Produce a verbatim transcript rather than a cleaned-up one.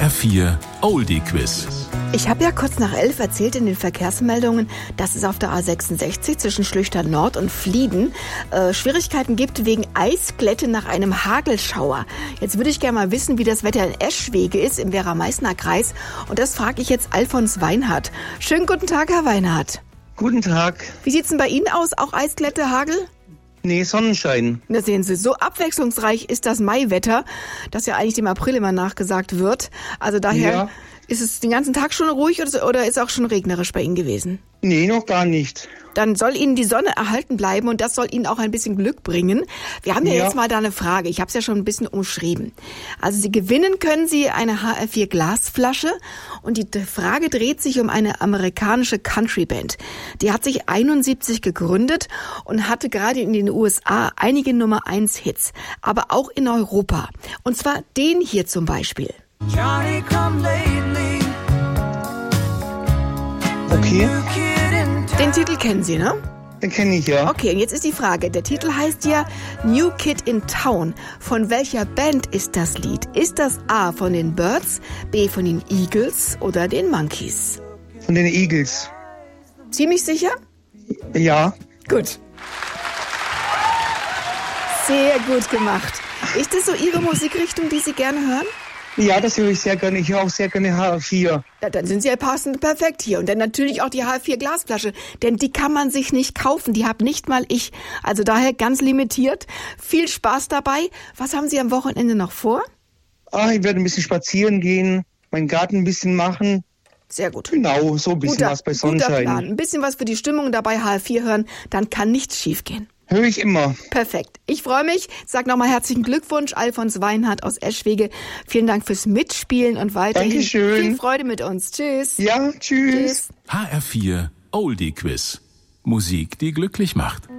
R vier Oldie Quiz. Ich habe ja kurz nach elf erzählt in den Verkehrsmeldungen, dass es auf der A sechsundsechzig zwischen Schlüchtern Nord und Flieden äh, Schwierigkeiten gibt wegen Eisglätte nach einem Hagelschauer. Jetzt würde ich gerne mal wissen, wie das Wetter in Eschwege ist, im Werra-Meißner-Kreis. Und das frage ich jetzt Alfons Weinhardt. Schönen guten Tag, Herr Weinhardt. Guten Tag. Wie sieht's denn bei Ihnen aus? Auch Eisglätte, Hagel? Nee, Sonnenschein. Na sehen Sie, so abwechslungsreich ist das Maiwetter, das ja eigentlich dem April immer nachgesagt wird. Also daher Ja. Ist es den ganzen Tag schon ruhig oder, oder ist auch schon regnerisch bei Ihnen gewesen? Nee, noch gar nicht. Dann soll Ihnen die Sonne erhalten bleiben und das soll Ihnen auch ein bisschen Glück bringen. Wir haben ja, Ja. jetzt mal da eine Frage. Ich habe es ja schon ein bisschen umschrieben. Also Sie gewinnen können Sie eine H R vier Glasflasche und die Frage dreht sich um eine amerikanische Countryband. Die hat sich einundsiebzig gegründet und hatte gerade in den U S A einige Nummer eins Hits, aber auch in Europa. Und zwar den hier zum Beispiel. Johnny come lately. Okay, Den Titel kennen Sie, ne? den kenne ich ja. Okay, und jetzt ist die Frage. Der Titel heißt ja New Kid in Town. Von welcher Band ist das Lied? Ist das A von den Birds, B von den Eagles oder den Monkees? Von den Eagles. Ziemlich sicher? Ja. Gut. Sehr gut gemacht. Ist das so Ihre Musikrichtung, die Sie gerne hören? Ja, das höre ich sehr gerne. Ich höre auch sehr gerne H R vier. Ja, dann sind Sie ja passend perfekt hier. Und dann natürlich auch die H R vier Glasflasche. Denn die kann man sich nicht kaufen. Die habe nicht mal ich. Also daher ganz limitiert. Viel Spaß dabei. Was haben Sie am Wochenende noch vor? Ah, ich werde ein bisschen spazieren gehen, meinen Garten ein bisschen machen. Sehr gut. Genau, so ein bisschen Guter, was bei guter Plan. Sonnenschein. Ein bisschen was für die Stimmung dabei H R vier hören. Dann kann nichts schiefgehen. Höre ich immer. Perfekt. Ich freue mich. Sag nochmal herzlichen Glückwunsch, Alfons Weinhardt aus Eschwege. Vielen Dank fürs Mitspielen und weiterhin Dankeschön. viel Freude mit uns. Tschüss. Ja, tschüss. Tschüss. H R vier Oldie Quiz. Musik, die glücklich macht.